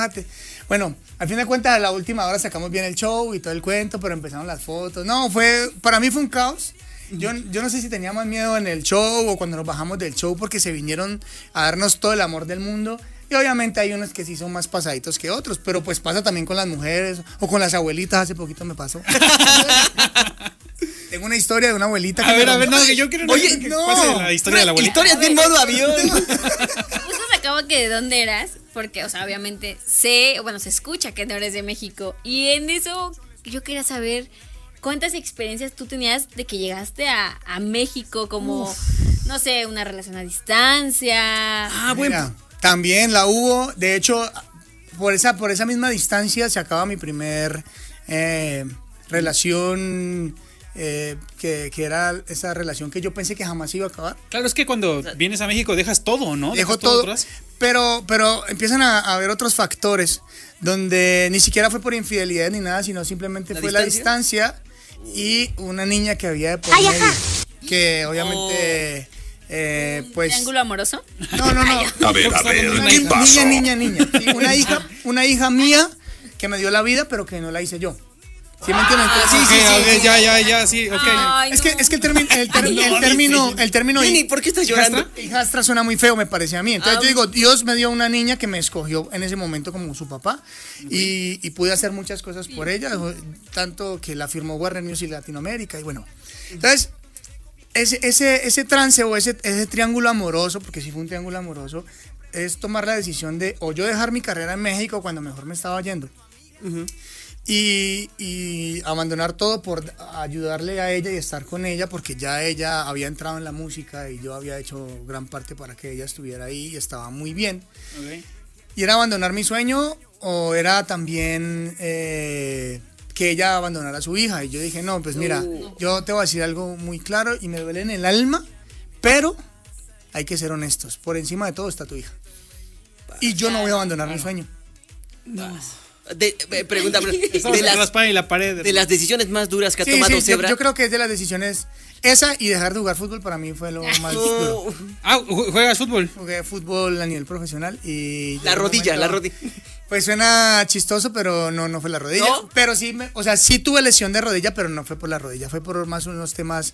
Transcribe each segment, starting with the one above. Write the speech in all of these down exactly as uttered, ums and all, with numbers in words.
relájate. Bueno, al fin de cuentas, a la última hora sacamos bien el show y todo el cuento, pero empezaron las fotos. No, fue, para mí fue un caos. Yo, yo no sé si tenía más miedo en el show o cuando nos bajamos del show porque se vinieron a darnos todo el amor del mundo. Y obviamente hay unos que sí son más pasaditos que otros, pero pues pasa también con las mujeres o con las abuelitas. Hace poquito me pasó. Tengo una historia de una abuelita. A ver, a ver, no, que yo quiero Oye, no, pase la historia de la abuelita. Historias de modo avión. Justo sacaba que de dónde eras, porque, o sea, obviamente sé, bueno, se escucha que no eres de México. Y en eso yo quería saber cuántas experiencias tú tenías de que llegaste a, a México, como, Uf. no sé, una relación a distancia. Ah, bueno. También la hubo, de hecho, por esa, por esa misma distancia se acaba mi primer eh, relación, eh, que, que era esa relación que yo pensé que jamás iba a acabar. Claro, es que cuando vienes a México dejas todo, ¿no? Dejo Dejas todo, atrás. pero, pero empiezan a, a haber otros factores, donde ni siquiera fue por infidelidad ni nada, sino simplemente ¿La fue distancia? la distancia y una niña que había de por medio, que obviamente... Oh. Eh, pues, ¿Triángulo amoroso? No, no, no. A ver, a ver, una ¿qué niña, pasó? niña, niña, niña. Una hija, una hija mía que me dio la vida, pero que no la hice yo. ¿Sí me entienden? Entonces, Sí, sí, sí, sí, okay, sí. ya, ya, ya, sí, ok. Ay, Es que, no. es que el término, el, ter- el término, el término. Jenny, ¿por qué estás llorando? Hijastra suena muy feo, me parece a mí. Entonces Ah, yo digo, Dios me dio una niña que me escogió en ese momento como su papá y, y pude hacer muchas cosas por ella, tanto que la firmó Warner Music Latinoamérica y bueno. Entonces, ese, ese, ese trance o ese, ese triángulo amoroso, porque sí fue un triángulo amoroso, es tomar la decisión de o yo dejar mi carrera en México cuando mejor me estaba yendo. Uh-huh. Y, y abandonar todo por ayudarle a ella y estar con ella, porque ya ella había entrado en la música y yo había hecho gran parte para que ella estuviera ahí y estaba muy bien. Okay. Y era abandonar mi sueño o era también eh, que ella abandonara a su hija. Y yo dije, no, pues mira, uh. yo te voy a decir algo muy claro y me duele en el alma, pero hay que ser honestos. Por encima de todo está tu hija. Y yo no voy a abandonar mi sueño. No. De, eh, pregunta, de, de, las, la y la pared, de las decisiones más duras que ha sí, tomado sí, Zebra. Yo, yo creo que es de las decisiones esa y dejar de jugar fútbol para mí fue lo más no. duro. Ah, ¿juegas fútbol? Jugué fútbol a nivel profesional y... La rodilla, momento, la rodilla. Pues suena chistoso, pero no, no fue la rodilla. ¿No? Pero sí, me, o sea, sí tuve lesión de rodilla, pero no fue por la rodilla, fue por más unos temas...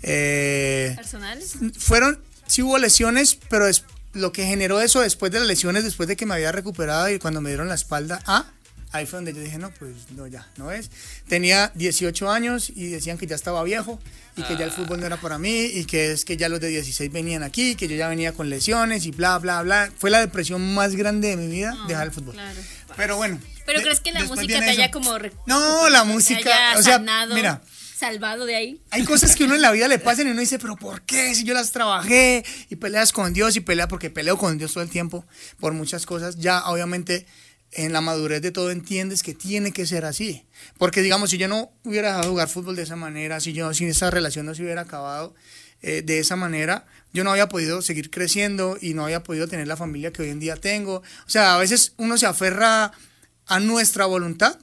Eh, ¿Personales? Fueron, sí hubo lesiones, pero es, lo que generó eso después de las lesiones, después de que me había recuperado y cuando me dieron la espalda, ah, ahí fue donde yo dije, no, pues no, ya, no es. Tenía dieciocho años y decían que ya estaba viejo y que ya el fútbol no era para mí y que es que ya los de dieciséis venían aquí, que yo ya venía con lesiones y bla, bla, bla. Fue la depresión más grande de mi vida, oh, dejar el fútbol. Claro. Pero bueno. ¿Pero de, crees que la música te haya como... No, la música, o sea, sanado, mira. Salvado de ahí. Hay cosas que uno en la vida le pasan y uno dice, pero ¿por qué? Si yo las trabajé y peleas con Dios y pelea porque peleo con Dios todo el tiempo por muchas cosas, ya obviamente... En la madurez de todo entiendes que tiene que ser así. Porque digamos, si yo no hubiera dejado de jugar fútbol de esa manera, si yo si esa relación no se hubiera acabado eh, de esa manera, yo no había podido seguir creciendo y no había podido tener la familia que hoy en día tengo. O sea, a veces uno se aferra a nuestra voluntad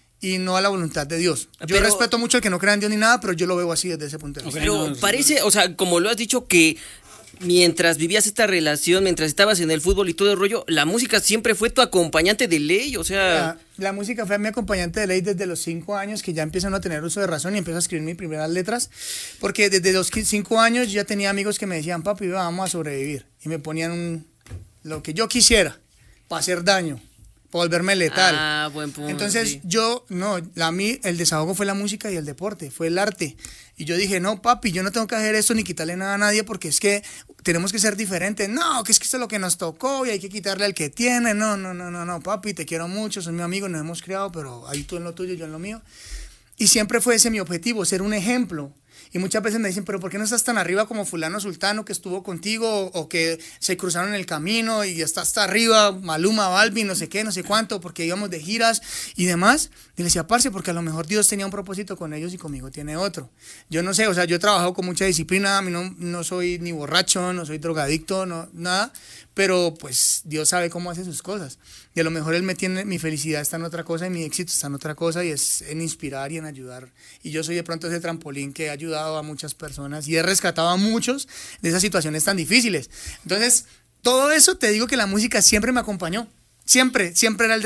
y no a la voluntad de Dios. Yo pero, respeto mucho al que no crea en Dios ni nada, pero yo lo veo así desde ese punto de vista. Okay, pero no, parece, o sea, como lo has dicho, que mientras vivías esta relación, mientras estabas en el fútbol y todo el rollo, la música siempre fue tu acompañante de ley, o sea... La, la música fue mi acompañante de ley desde los cinco años, que ya empiezan a tener uso de razón y empiezo a escribir mis primeras letras, porque desde los cinco años ya tenía amigos que me decían, papi, vamos a sobrevivir, y me ponían un, lo que yo quisiera, para hacer daño, para volverme letal. Ah, buen punto. Entonces sí. yo, no, a mí el desahogo fue la música y el deporte, fue el arte. Y yo dije, no, papi, yo no tengo que hacer esto ni quitarle nada a nadie porque es que tenemos que ser diferentes. No, que es que esto es lo que nos tocó y hay que quitarle al que tiene. No, no, no, no, no, papi, te quiero mucho, sos mi amigo, nos hemos criado, pero ahí tú en lo tuyo, yo en lo mío. Y siempre fue ese mi objetivo, ser un ejemplo. Y muchas veces me dicen, pero ¿por qué no estás tan arriba como fulano sultano que estuvo contigo o, o que se cruzaron en el camino y está hasta arriba, Maluma, Balvin, no sé qué, no sé cuánto, porque íbamos de giras y demás? Y le decía, parce, porque a lo mejor Dios tenía un propósito con ellos y conmigo tiene otro. Yo no sé, o sea, yo he trabajado con mucha disciplina, a mí no, no soy ni borracho, no soy drogadicto, no, nada, pero pues Dios sabe cómo hace sus cosas. Y a lo mejor Él me tiene, mi felicidad está en otra cosa y mi éxito está en otra cosa y es en inspirar y en ayudar. Y yo soy de pronto ese trampolín que ha ayudado a muchas personas y he rescatado a muchos de esas situaciones tan difíciles. Entonces, todo eso te digo que la música siempre me acompañó. Siempre, siempre era el